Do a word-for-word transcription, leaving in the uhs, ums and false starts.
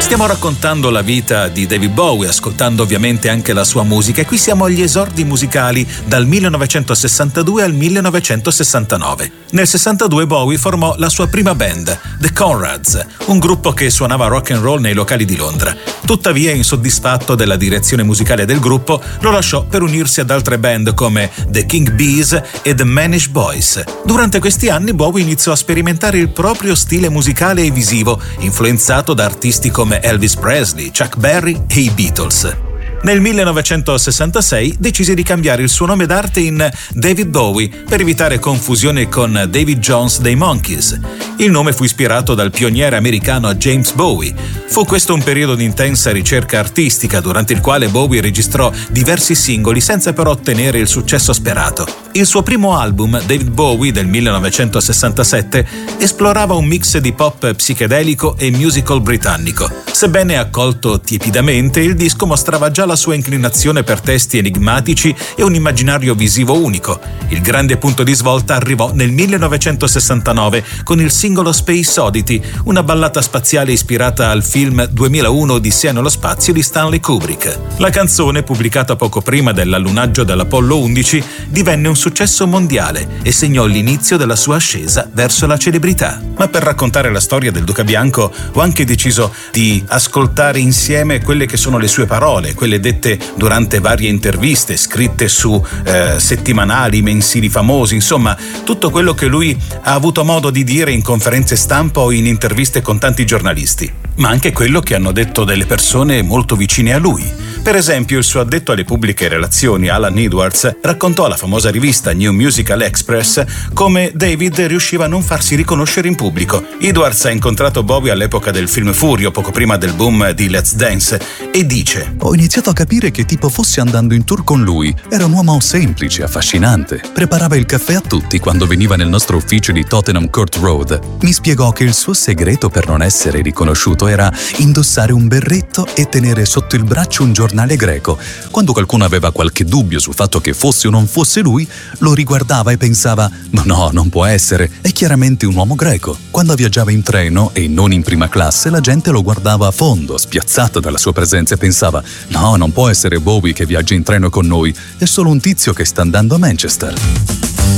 Stiamo raccontando la vita di David Bowie, ascoltando ovviamente anche la sua musica, e qui siamo agli esordi musicali dal millenovecentosessantadue al millenovecentosessantanove. Nel sessantadue Bowie formò la sua prima band, The Conrads, un gruppo che suonava rock and roll nei locali di Londra. Tuttavia, insoddisfatto della direzione musicale del gruppo, lo lasciò per unirsi ad altre band come The King Bees e The Manish Boys. Durante questi anni Bowie iniziò a sperimentare il proprio stile musicale e visivo, influenzato da artisti come Elvis Presley, Chuck Berry e i Beatles. Nel millenovecentosessantasei decise di cambiare il suo nome d'arte in David Bowie per evitare confusione con David Jones dei Monkees. Il nome fu ispirato dal pioniere americano James Bowie. Fu questo un periodo di intensa ricerca artistica durante il quale Bowie registrò diversi singoli senza però ottenere il successo sperato. Il suo primo album, David Bowie, del millenovecentosessantasette, esplorava un mix di pop psichedelico e musical britannico. Sebbene accolto tiepidamente, il disco mostrava già la sua inclinazione per testi enigmatici e un immaginario visivo unico. Il grande punto di svolta arrivò nel millenovecentosessantanove con il singolo Space Oddity, una ballata spaziale ispirata al film duemilauno Odissea nello spazio di Stanley Kubrick. La canzone, pubblicata poco prima dell'allunaggio dell'Apollo undici, divenne un successo mondiale e segnò l'inizio della sua ascesa verso la celebrità. Ma per raccontare la storia del Duca Bianco ho anche deciso di ascoltare insieme quelle che sono le sue parole, quelle dette durante varie interviste scritte su eh, settimanali, mensili famosi, insomma tutto quello che lui ha avuto modo di dire in conferenze stampa o in interviste con tanti giornalisti, ma anche quello che hanno detto delle persone molto vicine a lui. Per esempio, il suo addetto alle pubbliche relazioni, Alan Edwards, raccontò alla famosa rivista New Musical Express come David riusciva a non farsi riconoscere in pubblico. Edwards ha incontrato Bowie all'epoca del film Furio, poco prima del boom di Let's Dance, e dice: ho iniziato a capire che tipo fossi andando in tour con lui. Era un uomo semplice, affascinante. Preparava il caffè a tutti quando veniva nel nostro ufficio di Tottenham Court Road. Mi spiegò che il suo segreto per non essere riconosciuto era indossare un berretto e tenere sotto il braccio un giornale greco. Quando qualcuno aveva qualche dubbio sul fatto che fosse o non fosse lui, lo riguardava e pensava: ma no, non può essere, è chiaramente un uomo greco. Quando viaggiava in treno e non in prima classe, la gente lo guardava a fondo, spiazzata dalla sua presenza, e pensava: no, non può essere Bowie che viaggia in treno con noi, è solo un tizio che sta andando a Manchester.